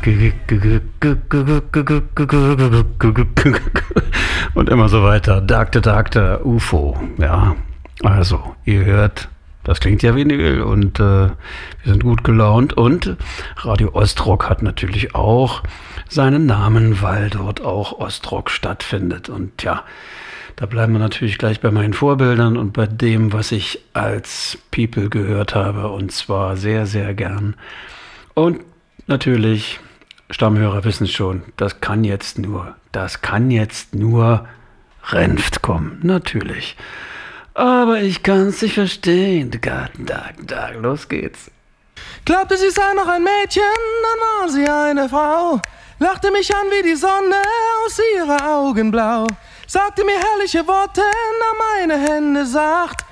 Und immer so weiter. Dagte, UFO. Ja, also, ihr hört, das klingt ja wie Vinyl und wir sind gut gelaunt. Und Radio Ostrock hat natürlich auch seinen Namen, weil dort auch Ostrock stattfindet. Und ja, da bleiben wir natürlich gleich bei meinen Vorbildern und bei dem, was ich als People gehört habe. Und zwar sehr, sehr gern. Und natürlich, Stammhörer wissen schon, das kann jetzt nur Renft kommen. Natürlich. Aber ich kann's nicht verstehen. Los geht's. Glaubte, sie sei noch ein Mädchen, dann war sie eine Frau. Lachte mich an wie die Sonne aus ihrer Augen blau. Sagte mir herrliche Worte, nahm meine Hände sacht